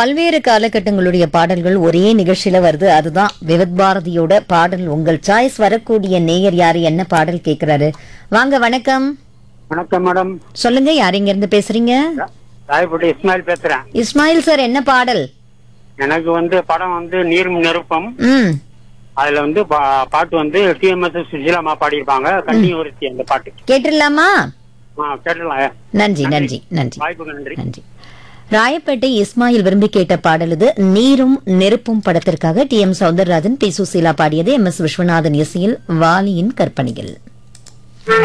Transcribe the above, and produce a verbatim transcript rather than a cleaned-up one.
பல்வேறு காலகட்டங்களுடைய பாடல்கள் ஒரே நிகழ்ச்சியில வருது. அதுதான் விவித் பாரதியோட பாடல் உங்கள் சாய்ஸ். வரக்கூடிய நேயர் யாரு, என்ன பாடல் கேக்குறாரு? வாங்க, வணக்கம். வணக்கம் மேடம். சொல்லுங்க, யார் இங்க இருந்து பேசுறீங்க? ராயப்பட்டி இஸ்மாயில் பேசுறேன். இஸ்மாயில் சார், என்ன பாடல்? எனக்கு வந்து படம் வந்து நீரும் நெருப்பம். ம் அதுல வந்து பா- பாட்டு வந்து டிஎம்எஸ் சுஜிலாமா பாடியிருப்பாங்க. கன்னியூரித்தி அந்த பாட்டு கேட்டுடலாமா? ஆ, கேட்டுடலாம். நன்றி நன்றி நன்றி வாய்ப்புக்கு நன்றி. நன்றி. ராயப்பேட்டை இஸ்மாயில் விரும்பி கேட்ட பாடல் இது. நீரும் நெருப்பும் படத்திற்காக D M Soundararajan, B Susheela பாடியது. எம் எஸ் விஸ்வநாதன் இசையில் வாலியின் கற்பனையில்.